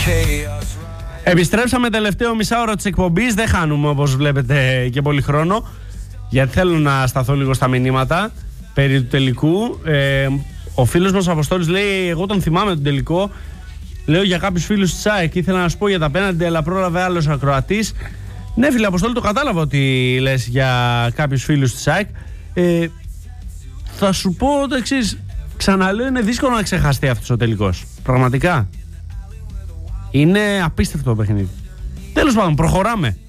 Επιστρέψαμε τελευταίο μισάωρο της εκπομπής. Δεν χάνουμε όπως βλέπετε και πολύ χρόνο, γιατί θέλω να σταθώ λίγο στα μηνύματα περί του τελικού. Ο φίλος μας Αποστόλης λέει: εγώ τον θυμάμαι τον τελικό. Λέω για κάποιους φίλους της ΑΕΚ. Ήθελα να σου πω για τα πέναντι, αλλά πρόλαβε άλλος ακροατής. Ναι, φίλε Αποστόλη, το κατάλαβα ότι λες για κάποιους φίλους της ΑΕΚ. Θα σου πω το εξής. Ξαναλέω, είναι δύσκολο να ξεχαστεί αυτός ο τελικός. Πραγματικά. Είναι απίστευτο το παιχνίδι. Τέλος πάντων, προχωράμε.